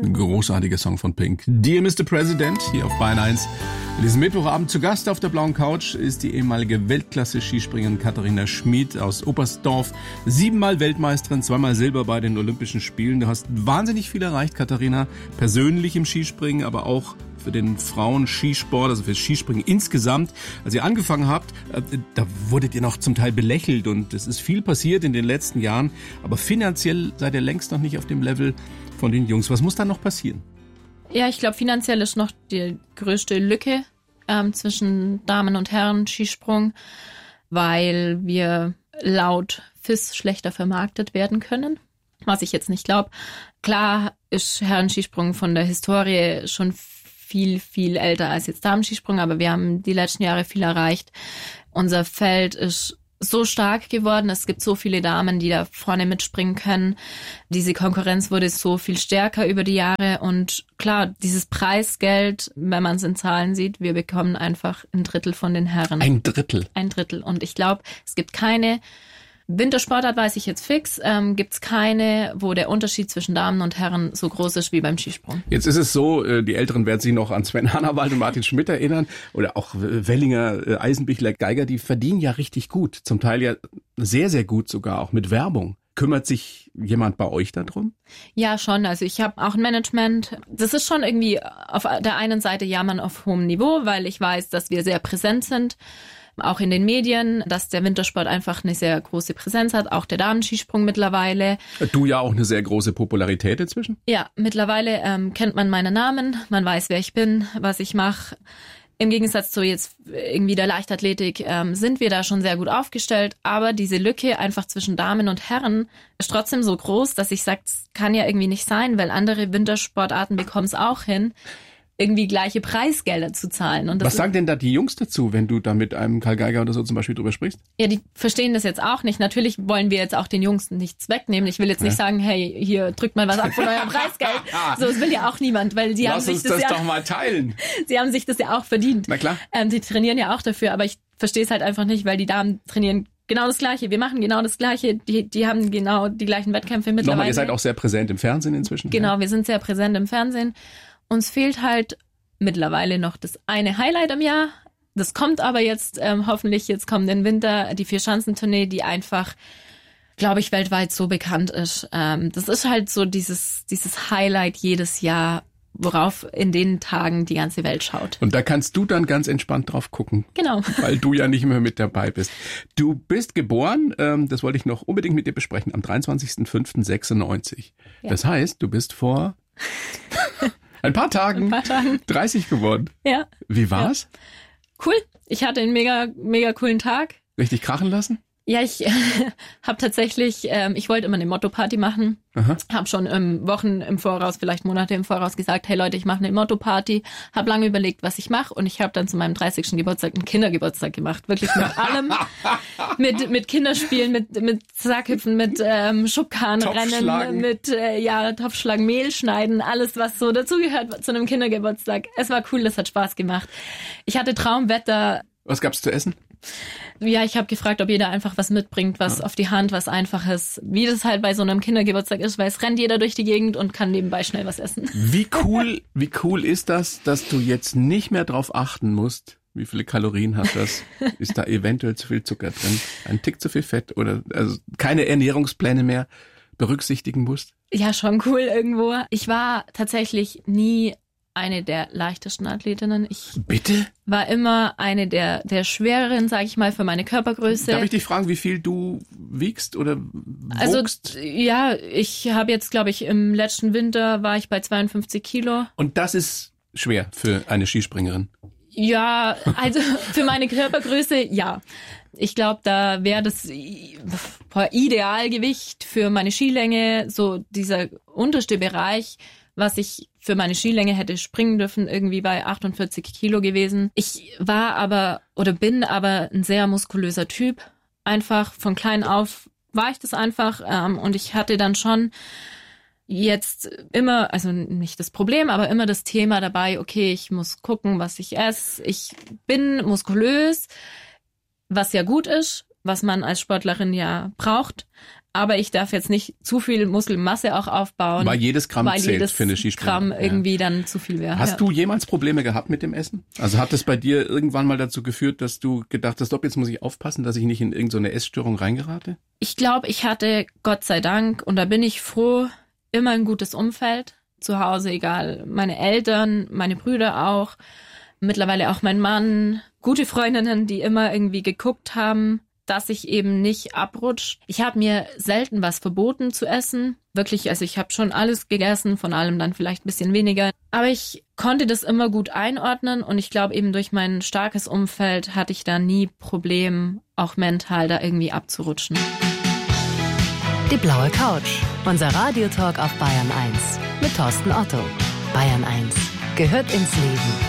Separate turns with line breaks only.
Ein großartiger Song von Pink. Dear Mr. President, hier auf Bayern 1. In diesem Mittwochabend zu Gast auf der blauen Couch ist die ehemalige Weltklasse-Skispringerin Katharina Schmid aus Oberstdorf. 7-mal Weltmeisterin, 2-mal Silber bei den Olympischen Spielen. Du hast wahnsinnig viel erreicht, Katharina. Persönlich im Skispringen, aber auch für den Frauen-Skisport, also für Skispringen insgesamt. Als ihr angefangen habt, da wurdet ihr noch zum Teil belächelt und es ist viel passiert in den letzten Jahren. Aber finanziell seid ihr längst noch nicht auf dem Level von den Jungs. Was muss da noch passieren?
Ja, ich glaube, finanziell ist noch die größte Lücke zwischen Damen- und Herren-Skisprung, weil wir laut FIS schlechter vermarktet werden können, was ich jetzt nicht glaube. Klar ist Herren-Skisprung von der Historie schon viel, viel älter als jetzt Damen-Skisprung, aber wir haben die letzten Jahre viel erreicht. Unser Feld ist so stark geworden. Es gibt so viele Damen, die da vorne mitspringen können. Diese Konkurrenz wurde so viel stärker über die Jahre. Und klar, dieses Preisgeld, wenn man es in Zahlen sieht, wir bekommen einfach ein Drittel von den Herren.
Ein Drittel?
Ein Drittel. Und ich glaube, es gibt keine Wintersportart, weiß ich jetzt fix, gibt es keine, wo der Unterschied zwischen Damen und Herren so groß ist wie beim Skisprung.
Jetzt ist es so, die Älteren werden sich noch an Sven Hannawald und Martin Schmidt erinnern oder auch Wellinger, Eisenbichler, Geiger, die verdienen ja richtig gut, zum Teil ja sehr, sehr gut sogar, auch mit Werbung. Kümmert sich jemand bei euch darum?
Ja, schon. Also ich habe auch ein Management. Das ist schon irgendwie auf der einen Seite jammern auf hohem Niveau, weil ich weiß, dass wir sehr präsent sind. Auch in den Medien, dass der Wintersport einfach eine sehr große Präsenz hat, auch der Damenskisprung mittlerweile.
Du ja auch eine sehr große Popularität inzwischen?
Ja, mittlerweile kennt man meinen Namen, man weiß, wer ich bin, was ich mache. Im Gegensatz zu jetzt irgendwie der Leichtathletik sind wir da schon sehr gut aufgestellt, aber diese Lücke einfach zwischen Damen und Herren ist trotzdem so groß, dass ich sage, es kann ja irgendwie nicht sein, weil andere Wintersportarten bekommen es auch hin, irgendwie gleiche Preisgelder zu zahlen. Und das
was sagen denn da die Jungs dazu, wenn du da mit einem Karl Geiger oder so zum Beispiel drüber sprichst?
Ja, die verstehen das jetzt auch nicht. Natürlich wollen wir jetzt auch den Jungs nichts wegnehmen. Ich will jetzt nicht sagen, hey, hier drückt mal was ab von eurem Preisgeld. So, das will ja auch niemand, weil sie haben sich das
doch mal teilen.
Sie haben sich das ja auch verdient.
Na klar.
Die trainieren ja auch dafür, aber ich verstehe es halt einfach nicht, weil die Damen trainieren genau das Gleiche. Wir machen genau das Gleiche. Die haben genau die gleichen Wettkämpfe mittlerweile.
Nochmal, ihr seid auch sehr präsent im Fernsehen inzwischen.
Genau, wir sind sehr präsent im Fernsehen. Uns fehlt halt mittlerweile noch das eine Highlight im Jahr. Das kommt aber jetzt hoffentlich jetzt kommenden Winter, die Vierschanzentournee, die einfach, glaube ich, weltweit so bekannt ist. Das ist halt so dieses Highlight jedes Jahr, worauf in den Tagen die ganze Welt schaut.
Und da kannst du dann ganz entspannt drauf gucken.
Genau.
Weil du ja nicht mehr mit dabei bist. Du bist geboren, das wollte ich noch unbedingt mit dir besprechen, am 23.05.96. Ja. Das heißt, du bist vor ein paar Tagen 30 geworden.
Ja.
Wie war's?
Ja. Cool. Ich hatte einen mega, mega coolen Tag.
Richtig krachen lassen?
Ja, ich habe tatsächlich, ich wollte immer eine Motto-Party machen. Habe schon Wochen im Voraus, vielleicht Monate im Voraus gesagt, hey Leute, ich mache eine Motto-Party. Habe lange überlegt, was ich mache und ich habe dann zu meinem 30. Geburtstag einen Kindergeburtstag gemacht. Wirklich mit allem. mit Kinderspielen, mit Sackhüpfen, mit Schubkarrenrennen, mit Topfschlagen, Mehl schneiden, alles, was so dazugehört zu einem Kindergeburtstag. Es war cool, das hat Spaß gemacht. Ich hatte Traumwetter.
Was gab's zu essen?
Ja, ich habe gefragt, ob jeder einfach was mitbringt, was auf die Hand, was Einfaches, wie das halt bei so einem Kindergeburtstag ist, weil es rennt jeder durch die Gegend und kann nebenbei schnell was essen.
Wie cool ist das, dass du jetzt nicht mehr drauf achten musst, wie viele Kalorien hat das? Ist da eventuell zu viel Zucker drin? Ein Tick zu viel Fett oder also keine Ernährungspläne mehr berücksichtigen musst?
Ja, schon cool irgendwo. Ich war tatsächlich nie eine der leichtesten Athletinnen. Ich
Bitte?
War immer eine der schwereren, sage ich mal, für meine Körpergröße.
Darf ich dich fragen, wie viel du wiegst oder wogst?
Also ja, ich habe jetzt, glaube ich, im letzten Winter war ich bei 52 Kilo. Und
das ist schwer für eine Skispringerin?
Ja, also für meine Körpergröße, ja. Ich glaube, da wäre das Idealgewicht für meine Skilänge, so dieser unterste Bereich, was ich für meine Skilänge hätte springen dürfen, irgendwie bei 48 Kilo gewesen. Ich war aber oder bin aber ein sehr muskulöser Typ. Einfach von klein auf war ich das einfach und ich hatte dann schon jetzt immer, also nicht das Problem, aber immer das Thema dabei, okay, ich muss gucken, was ich esse. Ich bin muskulös, was ja gut ist, was man als Sportlerin ja braucht. Aber ich darf jetzt nicht zu viel Muskelmasse auch aufbauen.
Weil jedes Gramm zählt für eine Skisprung.
Gramm irgendwie dann zu viel wäre.
Hast du jemals Probleme gehabt mit dem Essen? Also hat es bei dir irgendwann mal dazu geführt, dass du gedacht hast, jetzt muss ich aufpassen, dass ich nicht in irgendeine Essstörung reingerate?
Ich glaube, ich hatte, Gott sei Dank, und da bin ich froh, immer ein gutes Umfeld zu Hause, egal. Meine Eltern, meine Brüder auch, mittlerweile auch mein Mann, gute Freundinnen, die immer irgendwie geguckt haben, dass ich eben nicht abrutsche. Ich habe mir selten was verboten zu essen. Wirklich, also ich habe schon alles gegessen, von allem dann vielleicht ein bisschen weniger. Aber ich konnte das immer gut einordnen und ich glaube eben durch mein starkes Umfeld hatte ich da nie Problem, auch mental da irgendwie abzurutschen.
Die blaue Couch, unser Radiotalk auf Bayern 1 mit Thorsten Otto. Bayern 1 gehört ins Leben.